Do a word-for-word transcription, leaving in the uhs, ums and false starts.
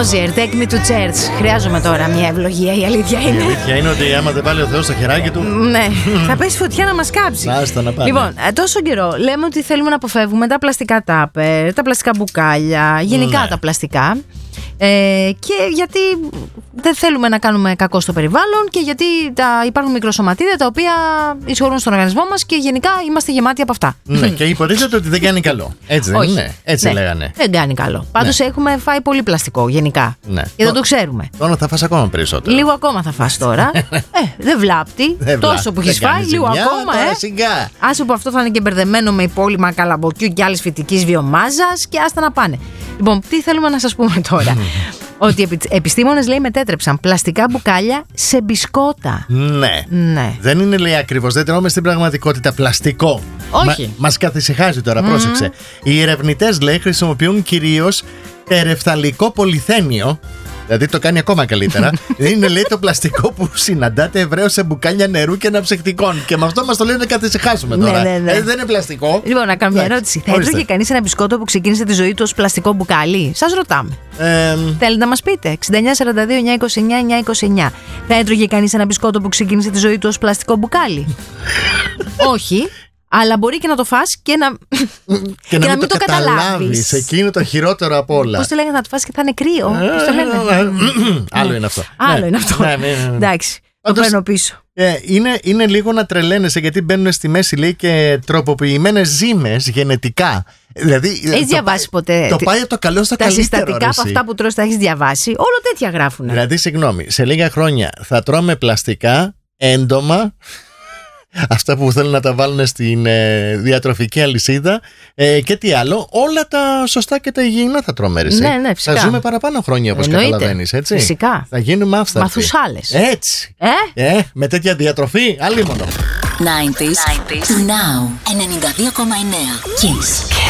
Dozier, take me to church. Χρειάζομαι τώρα μια ευλογία, η αλήθεια είναι. Η αλήθεια είναι ότι άμα δεν βάλει ο Θεός στο χεράκι του. Ναι, θα πέσει φωτιά να μας κάψει. Άστα να πάνε. Λοιπόν, τόσο καιρό λέμε ότι θέλουμε να αποφεύγουμε τα πλαστικά τάπερ, τα πλαστικά μπουκάλια, γενικά ναι. τα πλαστικά. Ε, και γιατί δεν θέλουμε να κάνουμε κακό στο περιβάλλον και γιατί τα, υπάρχουν μικροσωματίδια τα οποία εισχωρούν στον οργανισμό μας και γενικά είμαστε γεμάτοι από αυτά. Ναι, και υποτίθεται ότι δεν κάνει καλό. Έτσι δεν Όχι. είναι. Έτσι ναι. λέγανε. Δεν κάνει καλό. Πάντως ναι. έχουμε φάει πολύ πλαστικό γενικά. Ναι. Και δεν το ξέρουμε. Τώρα θα φας ακόμα περισσότερο. Λίγο ακόμα θα φας τώρα. ε, δεν βλάπτει. Δεν Τόσο βλάπτει. που έχεις φάει, λίγο ζημιά, ακόμα. τώρα Ε. σιγά. Άσε που αυτό θα είναι και μπερδεμένο με υπόλοιμα καλαμποκιού και άλλης φυτικής βιομάζας και άστα να πάνε. Λοιπόν, τι θέλουμε να σας πούμε τώρα. Ότι οι επιστήμονες, λέει, μετέτρεψαν πλαστικά μπουκάλια σε μπισκότα. Ναι. Ναι. Δεν είναι, λέει, ακριβώς. Δεν τρώμε στην πραγματικότητα πλαστικό. Όχι. Μα, μας καθησυχάζει τώρα, mm. πρόσεξε. Οι ερευνητές, λέει, χρησιμοποιούν κυρίως τερεφθαλικό πολυθένιο. Δηλαδή το κάνει ακόμα καλύτερα. Είναι, λέει, το πλαστικό που συναντάται ευρέως σε μπουκάλια νερού και αναψυκτικών. Και με αυτό μας το λένε να καθησυχάσουμε τώρα. Ναι, ναι, ναι. Ε, δεν είναι πλαστικό. Λοιπόν, να κάνω μια ερώτηση. Θα έτρωγε κανείς ένα μπισκότο που ξεκίνησε τη ζωή του ως πλαστικό μπουκάλι? Σας ρωτάμε. Ε, Θέλετε να μας πείτε? εξήντα εννιά σαράντα δύο εννιακόσια είκοσι εννιά εννιακόσια είκοσι εννιά. Θα έτρωγε κανείς ένα μπισκότο που ξεκίνησε τη ζωή του ως πλαστικό μπουκάλι? Όχι. Αλλά μπορεί και να το φας και να, και και να, να μην μην το, το καταλάβεις. Εκείνο το χειρότερο από όλα. Πώς το λέγανε, να το φας και θα είναι κρύο? Πώς το λένε? Άλλο είναι αυτό. Άλλο ναι. είναι αυτό. Ναι, ναι, ναι. Εντάξει, το Πάντως, παίρνω πίσω. Ε, είναι, είναι λίγο να τρελαίνεσαι, γιατί μπαίνουν στη μέση, λέει, και τροποποιημένες ζύμες γενετικά. Δηλαδή, έχεις το, διαβάσει ποτέ? Το πάει από το καλό στο τα καλύτερο. Τα συστατικά από αυτά που τρως τα έχεις διαβάσει? Όλο τέτοια γράφουν. Δηλαδή, συγγνώμη, σε λίγα χρόνια θα τρώμε πλαστικά, έντομα. Αυτά που θέλουν να τα βάλουν στην ε, διατροφική αλυσίδα ε, και τι άλλο, όλα τα σωστά και τα υγιεινά θα τρώμε. Ναι, ναι, φυσικά. Θα ζούμε παραπάνω χρόνια, όπως καταλαβαίνεις, έτσι. Φυσικά. Θα γίνουμε άφθαρτοι. Μαθουσάλες. Έτσι. Ε? Ε, με τέτοια διατροφή, άλλη μόνο. ενενήντα Now ενενήντα δύο κόμμα εννέα Kiss.